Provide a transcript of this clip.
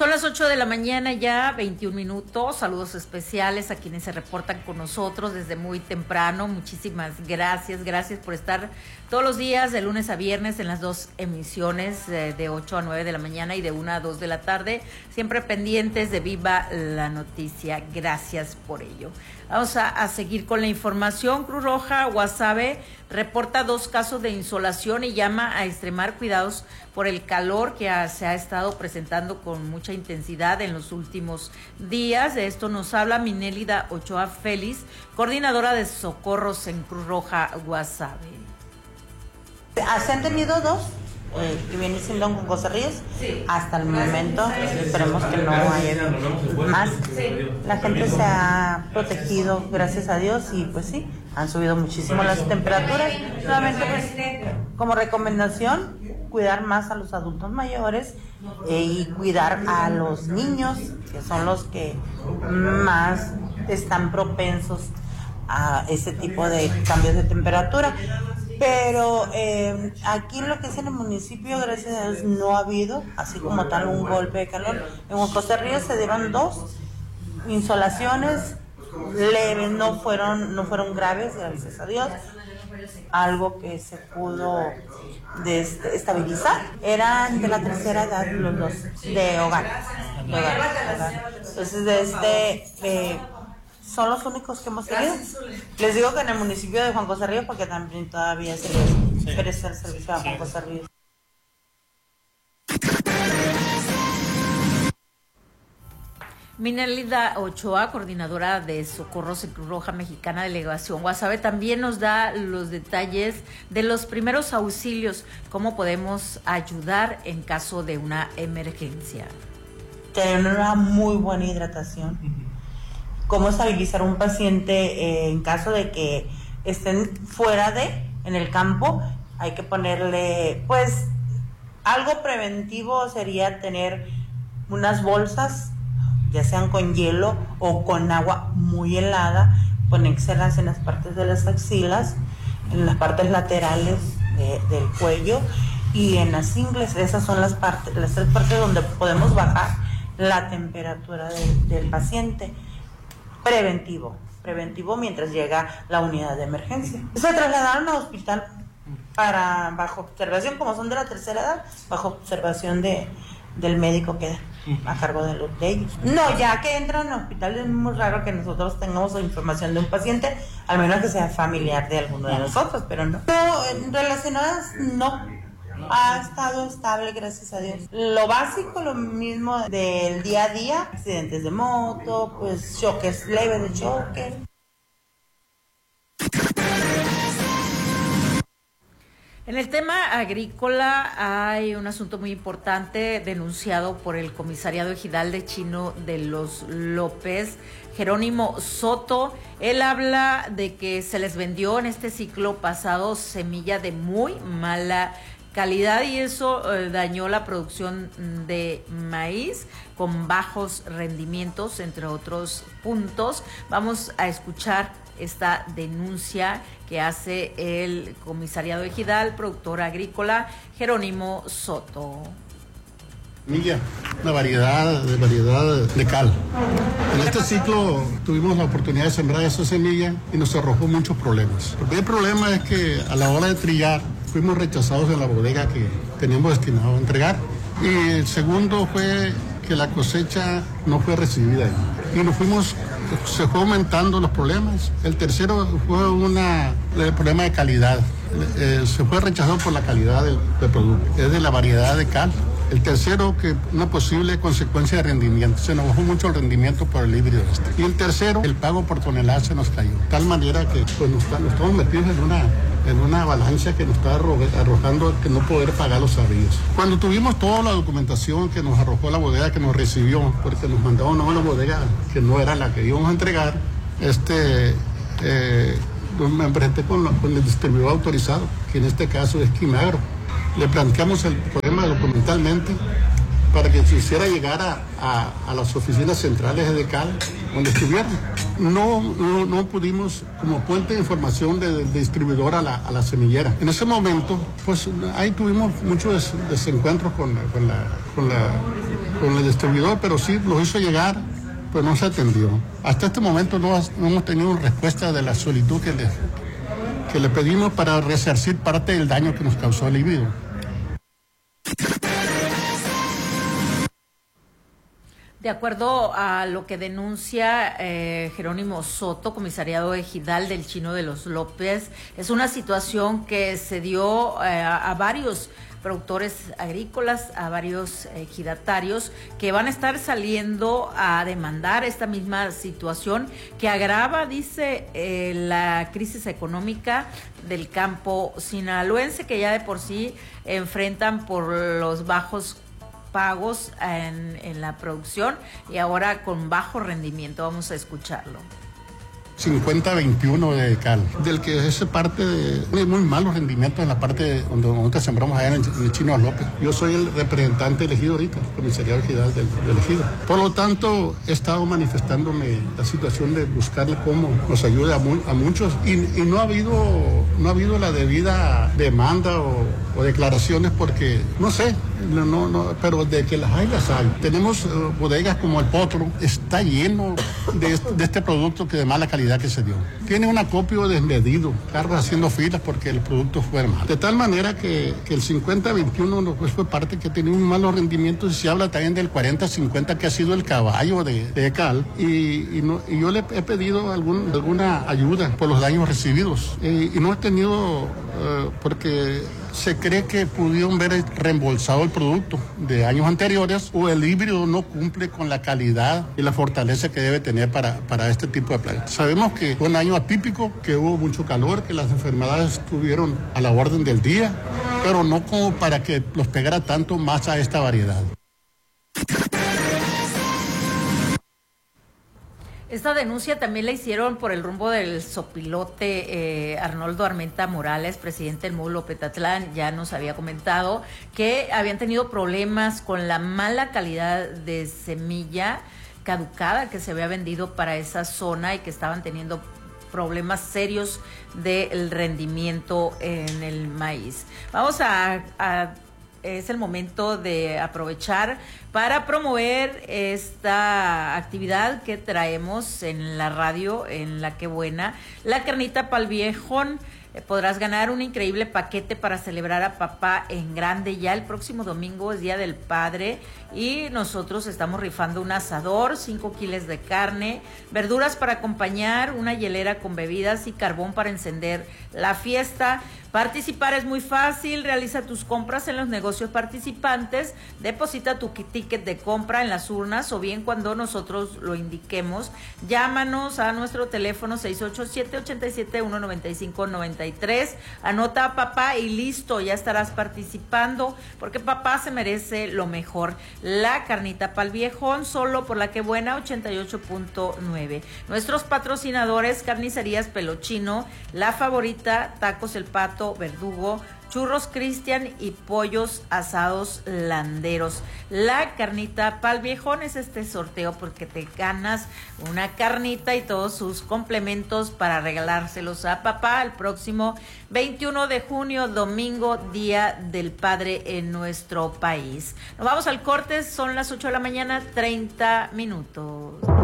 Son las 8 de la mañana ya, 21 minutos. Saludos especiales a quienes se reportan con nosotros desde muy temprano. Muchísimas gracias. Gracias por estar todos los días, de lunes a viernes, en las dos emisiones, de 8 a 9 de la mañana y de 1 a 2 de la tarde. Siempre pendientes de Viva la Noticia. Gracias por ello. Vamos a seguir con la información. Cruz Roja Guasave reporta 2 casos de insolación y llama a extremar cuidados por el calor que se ha estado presentando con mucha intensidad en los últimos días. De esto nos habla Minélida Ochoa Félix, coordinadora de socorros en Cruz Roja Guasave. Se han tenido 2, que viene siendo con José Ríos, hasta el momento. Esperemos que no haya más. La gente se ha protegido, gracias a Dios, y pues sí, han subido muchísimo las temperaturas. Nuevamente, pues, como recomendación, cuidar más a los adultos mayores y cuidar a los niños, que son los que más están propensos a ese tipo de cambios de temperatura. Pero aquí en lo que es en el municipio, gracias a Dios, no ha habido, así como tal, un golpe de calor. En José Ríos se dieron 2 insolaciones leves, no fueron graves, gracias a Dios. Algo que se pudo estabilizar. Eran de la tercera edad los 2, de hogar. Entonces, son los únicos que hemos tenido. Les digo que en el municipio de Juan José Ríos, porque también todavía se les presta el servicio a Juan José Ríos. Minélida Ochoa, coordinadora de Socorros en Cruz Roja Mexicana, Delegación Guasave, también nos da los detalles de los primeros auxilios, cómo podemos ayudar en caso de una emergencia. Tener una muy buena hidratación. Cómo estabilizar un paciente en caso de que estén en el campo. Hay que ponerle, pues, algo preventivo sería tener unas bolsas, ya sean con hielo o con agua muy helada, ponérselas en las partes de las axilas, en las partes laterales del cuello y en las ingles. Esas son las 3 partes donde podemos bajar la temperatura del paciente. Preventivo mientras llega la unidad de emergencia. Se trasladaron a hospital bajo observación, como son de la tercera edad, bajo observación del médico que a cargo de ellos. No, ya que entran al hospital es muy raro que nosotros tengamos información de un paciente, al menos que sea familiar de alguno de nosotros, pero no. Relacionadas, no. Ha estado estable, gracias a Dios. Lo básico, lo mismo del día a día, accidentes de moto, pues choques leves de choque. En el tema agrícola hay un asunto muy importante denunciado por el comisariado ejidal de Chino de los López, Jerónimo Soto. Él habla de que se les vendió en este ciclo pasado semilla de muy mala calidad y eso dañó la producción de maíz con bajos rendimientos, entre otros puntos. Vamos a escuchar esta denuncia que hace el comisariado ejidal, productor agrícola, Jerónimo Soto. Semilla, una variedad de cal. En este ciclo tuvimos la oportunidad de sembrar esa semilla y nos arrojó muchos problemas. El primer problema es que a la hora de trillar fuimos rechazados en la bodega que teníamos destinado a entregar. Y el segundo fue que la cosecha no fue recibida. Y se fue aumentando los problemas. El tercero fue el problema de calidad. Se fue rechazado por la calidad del producto. Es de la variedad de cal. El tercero, que una posible consecuencia de rendimiento. Se nos bajó mucho el rendimiento por el híbrido este. Y el tercero, el pago por tonelada se nos cayó. De tal manera que pues, nos estamos metidos en una avalancha que nos está arrojando que no poder pagar los arribos. Cuando tuvimos toda la documentación que nos arrojó la bodega que nos recibió, porque nos mandaron a una bodega que no era la que íbamos a entregar, me enfrenté con el distribuidor autorizado, que en este caso es Quimagro. Le planteamos el problema documentalmente para que se hiciera llegar a las oficinas centrales de Cal donde estuvieron. No pudimos como puente de información del distribuidor a la semillera. En ese momento, pues ahí tuvimos muchos desencuentros con el distribuidor, pero sí los hizo llegar, pues no se atendió. Hasta este momento no hemos tenido respuesta de la solicitud que le pedimos para resarcir parte del daño que nos causó el híbrido. De acuerdo a lo que denuncia Jerónimo Soto, comisariado ejidal del Chino de los López, es una situación que se dio a varios productores agrícolas, a varios ejidatarios que van a estar saliendo a demandar esta misma situación que agrava, dice, la crisis económica del campo sinaloense, que ya de por sí enfrentan por los bajos pagos en la producción y ahora con bajo rendimiento. Vamos a escucharlo. 50-21 de cal, del que es parte de muy malos rendimientos en la parte donde nosotros sembramos allá en el Chino López. Yo soy el representante elegido ahorita, comisariado ejidal del elegido. Por lo tanto, he estado manifestándome la situación de buscarle cómo nos ayude a muchos y no ha habido la debida demanda o declaraciones porque, no sé, pero de que las hay. Tenemos bodegas como el Potro, está lleno de este producto que de mala calidad que se dio. Tiene un acopio desmedido, carros haciendo filas porque el producto fue malo. De tal manera que el 50-21 pues fue parte que tenía un malo rendimiento y se habla también del 40-50 que ha sido el caballo de cal y yo le he pedido alguna ayuda por los daños recibidos y no he tenido porque se cree que pudieron ver reembolsado el producto de años anteriores o el híbrido no cumple con la calidad y la fortaleza que debe tener para este tipo de plantas. Sabemos que fue un año atípico, que hubo mucho calor, que las enfermedades estuvieron a la orden del día, pero no como para que los pegara tanto más a esta variedad. Esta denuncia también la hicieron por el rumbo del sopilote. Arnoldo Armenta Morales, presidente del módulo Petatlán, ya nos había comentado que habían tenido problemas con la mala calidad de semilla caducada que se había vendido para esa zona y que estaban teniendo problemas serios del rendimiento en el maíz. Es el momento de aprovechar para promover esta actividad que traemos en la radio, en La Qué Buena, la carnita pal viejón. Podrás ganar un increíble paquete para celebrar a papá en grande. Ya el próximo domingo es Día del Padre y nosotros estamos rifando un asador, 5 kilos de carne, verduras para acompañar, una hielera con bebidas y carbón para encender la fiesta. Participar es muy fácil, realiza tus compras en los negocios participantes, deposita tu ticket de compra en las urnas o bien cuando nosotros lo indiquemos, llámanos a nuestro teléfono 687-87-195-93, anota a papá y listo, ya estarás participando porque papá se merece lo mejor. La carnita pal viejón, solo por La Qué Buena 88.9. Nuestros patrocinadores: Carnicerías Pelochino, La Favorita, Tacos El Pato, Verdugo, Churros Cristian y Pollos Asados Landeros. La carnita pal viejón es este sorteo porque te ganas una carnita y todos sus complementos para regalárselos a papá el próximo 21 de junio, domingo, Día del Padre en nuestro país. Nos vamos al corte, son las 8 de la mañana, 30 minutos.